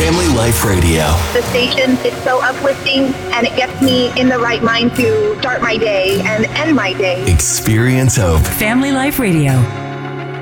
Family Life Radio. The station is so uplifting, and it gets me in the right mind to start my day and end my day. Experience Hope. Family Life Radio.